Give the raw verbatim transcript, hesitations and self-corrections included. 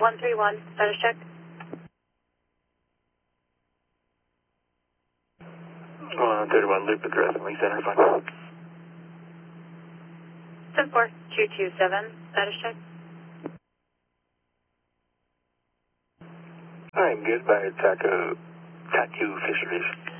one three one, status check. one thirty-one, loop address, Link Center, fine. ten four two two seven, status check. I'm good by Taco, Taku Fisheries.